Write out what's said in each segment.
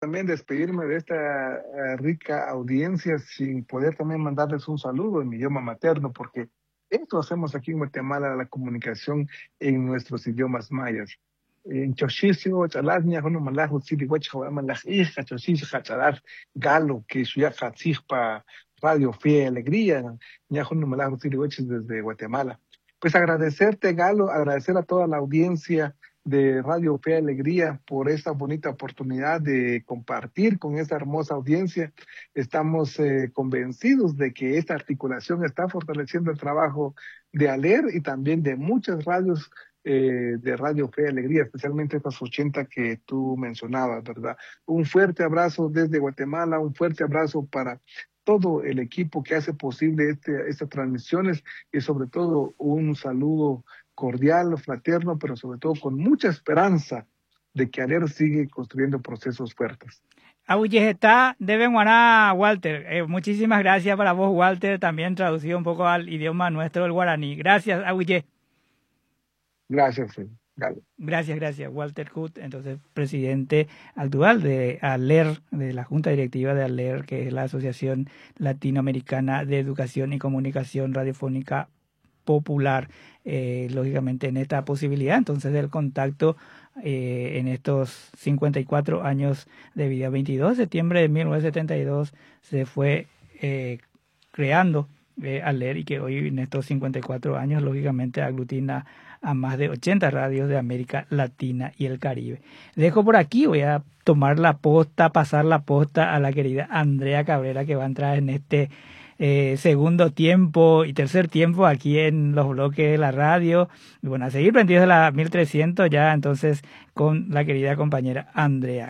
también despedirme de esta rica audiencia sin poder también mandarles un saludo en mi idioma materno, porque esto hacemos aquí en Guatemala, la comunicación en nuestros idiomas mayas. En Choshisio, Chalas, Niajono Malajo, Sili Huacha, Malaj, Hija, Choshisio, Chalas, Galo, que Suya Hatzijpa, Radio Fe y Alegría, Niajono Malajo, Sili Huacha desde Guatemala. Pues agradecerte, Galo, agradecer a toda la audiencia de Radio Fe y Alegría por esta bonita oportunidad de compartir con esta hermosa audiencia. Estamos convencidos de que esta articulación está fortaleciendo el trabajo de ALER y también de muchas radios de Radio Fe y Alegría, especialmente estas 80 que tú mencionabas, ¿verdad? Un fuerte abrazo desde Guatemala, un fuerte abrazo para todo el equipo que hace posible estas transmisiones y sobre todo un saludo cordial, fraterno, pero sobre todo con mucha esperanza de que ALER sigue construyendo procesos fuertes. Auyejeta deben guaná, Walter. Muchísimas gracias para vos, Walter, también traducido un poco al idioma nuestro, el guaraní. Gracias, Auye. Gracias, Galo. Gracias, Walter Kut, entonces presidente actual de ALER, de la Junta Directiva de ALER, que es la Asociación Latinoamericana de Educación y Comunicación Radiofónica Popular, lógicamente en esta posibilidad entonces del contacto en estos 54 años de vida. 22 de septiembre de 1972 se fue creando ALER y que hoy en estos 54 años lógicamente aglutina a más de 80 radios de América Latina y el Caribe. Dejo por aquí, voy a tomar la posta, pasar la posta a la querida Andrea Cabrera, que va a entrar en este segundo tiempo y tercer tiempo aquí en los bloques de la radio. Y bueno, a seguir prendidos de la 1300 ya entonces con la querida compañera Andrea.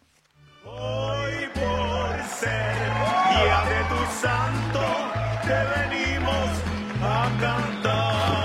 Hoy por ser día de tu santo te venimos a cantar.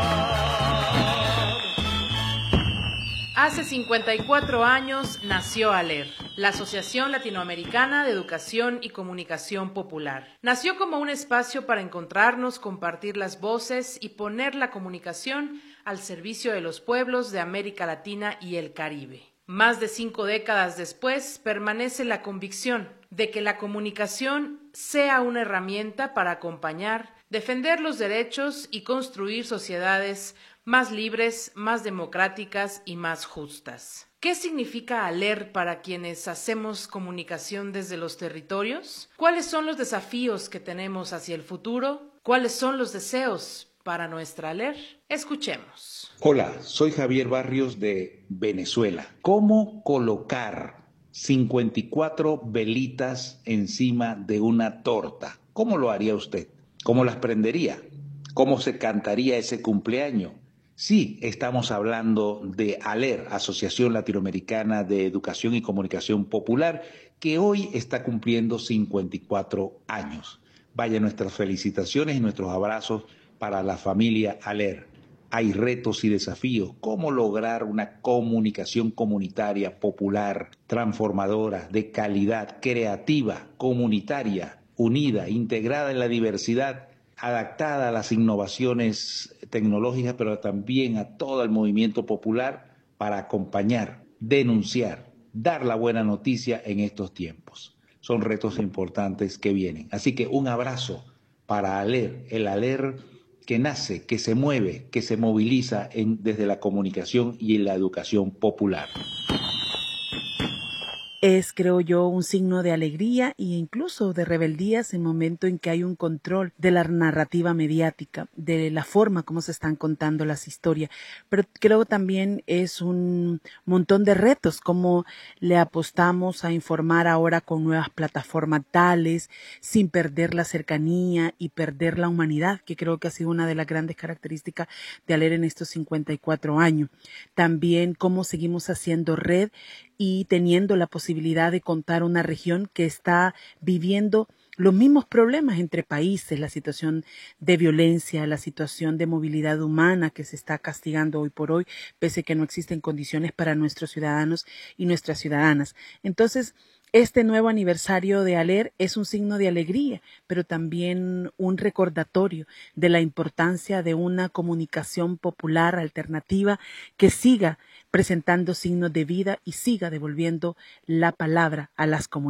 Hace 54 años nació ALER, la Asociación Latinoamericana de Educación y Comunicación Popular. Nació como un espacio para encontrarnos, compartir las voces y poner la comunicación al servicio de los pueblos de América Latina y el Caribe. Más de 5 décadas después, permanece la convicción de que la comunicación sea una herramienta para acompañar, defender los derechos y construir sociedades más libres, más democráticas y más justas. ¿Qué significa ALER para quienes hacemos comunicación desde los territorios? ¿Cuáles son los desafíos que tenemos hacia el futuro? ¿Cuáles son los deseos para nuestra ALER? Escuchemos. Hola, soy Javier Barrios de Venezuela. ¿Cómo colocar 54 velitas encima de una torta? ¿Cómo lo haría usted? ¿Cómo las prendería? ¿Cómo se cantaría ese cumpleaños? Sí, estamos hablando de ALER, Asociación Latinoamericana de Educación y Comunicación Popular, que hoy está cumpliendo 54 años. Vaya nuestras felicitaciones y nuestros abrazos para la familia ALER. Hay retos y desafíos. ¿Cómo lograr una comunicación comunitaria, popular, transformadora, de calidad, creativa, comunitaria, unida, integrada en la diversidad, adaptada a las innovaciones tecnológicas, pero también a todo el movimiento popular para acompañar, denunciar, dar la buena noticia en estos tiempos? Son retos importantes que vienen. Así que un abrazo para ALER, el ALER que nace, que se mueve, que se moviliza desde la comunicación y en la educación popular. Es, creo yo, un signo de alegría e incluso de rebeldía en el momento en que hay un control de la narrativa mediática, de la forma como se están contando las historias. Pero creo también es un montón de retos, como le apostamos a informar ahora con nuevas plataformas tales, sin perder la cercanía y perder la humanidad, que creo que ha sido una de las grandes características de ALER en estos 54 años. También cómo seguimos haciendo red y teniendo la posibilidad de contar una región que está viviendo los mismos problemas entre países, la situación de violencia, la situación de movilidad humana que se está castigando hoy por hoy, pese a que no existen condiciones para nuestros ciudadanos y nuestras ciudadanas. Entonces, este nuevo aniversario de ALER es un signo de alegría, pero también un recordatorio de la importancia de una comunicación popular alternativa que siga presentando signos de vida y siga devolviendo la palabra a las comunidades.